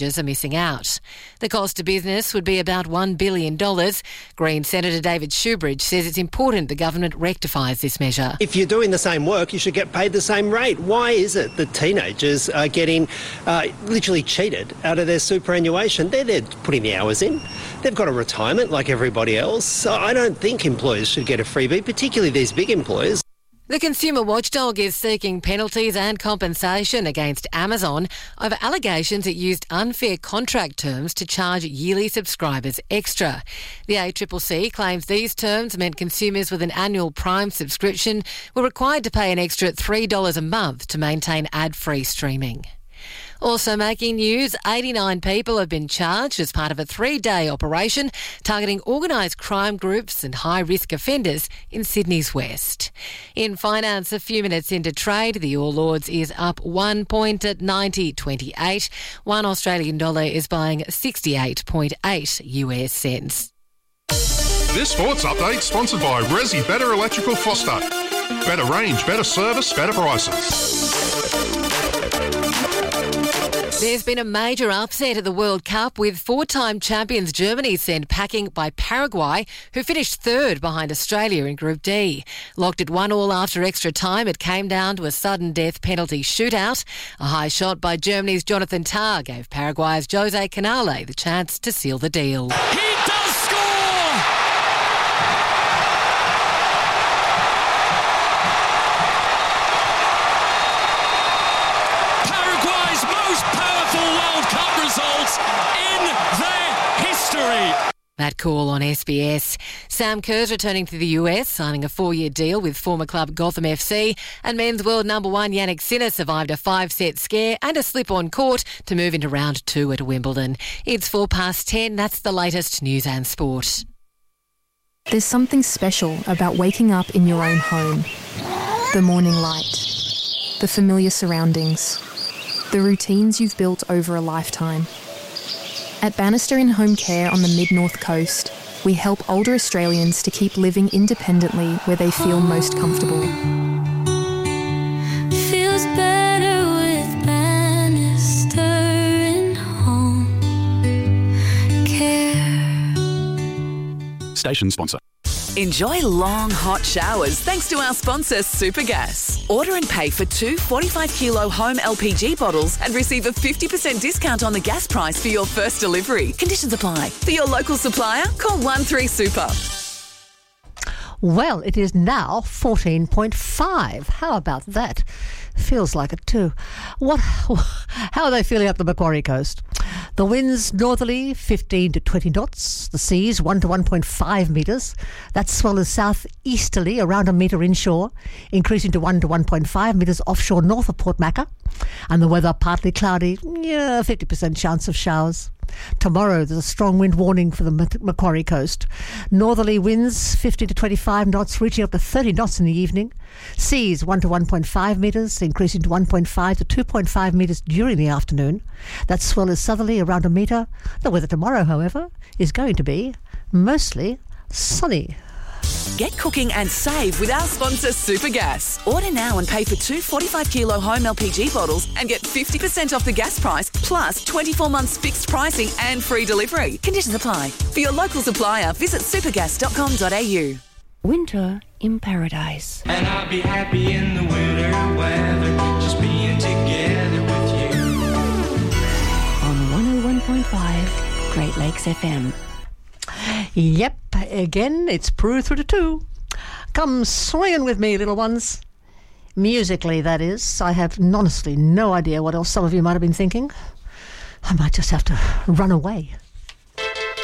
are missing out. The cost to business would be about $1 billion. Green Senator David Shoebridge says it's important the government rectifies this measure. If you're doing the same work, you should get paid the same rate. Why is it that teenagers are getting literally cheated out of their superannuation? They're putting the hours in. They've got a retirement like everybody else. So I don't think employers should get a freebie, particularly these big employers. The consumer watchdog is seeking penalties and compensation against Amazon over allegations it used unfair contract terms to charge yearly subscribers extra. The ACCC claims these terms meant consumers with an annual Prime subscription were required to pay an extra $3 a month to maintain ad-free streaming. Also making news, 89 people have been charged as part of a 3-day operation targeting organised crime groups and high-risk offenders in Sydney's west. In finance, a few minutes into trade, the All Ords is up 1 point at 90.28. One Australian dollar is buying 68.8 US cents. This sports update sponsored by Resi Better Electrical Foster. Better range, better service, better prices. There's been a major upset at the World Cup with 4-time champions Germany sent packing by Paraguay, who finished third behind Australia in Group D. Locked at 1-1 after extra time, it came down to a sudden death penalty shootout. A high shot by Germany's Jonathan Tah gave Paraguay's Jose Canale the chance to seal the deal. He does score! That call on SBS. Sam Kerr's returning to the US, signing a 4-year deal with former club Gotham FC, and men's world number 1 Yannick Sinner survived a 5-set scare and a slip on court to move into round 2 at Wimbledon. It's 10:04. That's the latest news and sport. There's something special about waking up in your own home. The morning light, the familiar surroundings, the routines you've built over a lifetime. At Bannister in Home Care on the Mid-North Coast, we help older Australians to keep living independently where they feel most comfortable. Feels better with Bannister in Home Care. Station sponsor. Enjoy long, hot showers thanks to our sponsor, Supergas. Order and pay for 2 45-kilo home LPG bottles and receive a 50% discount on the gas price for your first delivery. Conditions apply. For your local supplier, call 13-SUPER. Well, it is now 14.5. How about that? Feels like it too. How are they feeling up the Macquarie coast? The winds northerly 15 to 20 knots. The seas 1 to 1.5 metres. That swell is southeasterly around a metre inshore, increasing to 1 to 1.5 metres offshore north of Port Macquarie. And the weather partly cloudy, 50% chance of showers. Tomorrow there's a strong wind warning for the Macquarie coast. Northerly winds 50 to 25 knots, reaching up to 30 knots in the evening. Seas 1 to 1.5 metres, increasing to 1.5 to 2.5 metres during the afternoon. That swell is southerly around a metre. The weather tomorrow, however, is going to be mostly sunny. Get cooking and save with our sponsor, Supergas. Order now and pay for 2 45-kilo home LPG bottles and get 50% off the gas price, plus 24 months fixed pricing and free delivery. Conditions apply. For your local supplier, visit supergas.com.au. Winter in paradise. And I'll be happy in the winter weather, just being together with you. On 101.5 Great Lakes FM. Yep, again, it's Prue through to 2. Come swinging with me, little ones. Musically, that is. I have honestly no idea what else some of you might have been thinking. I might just have to run away.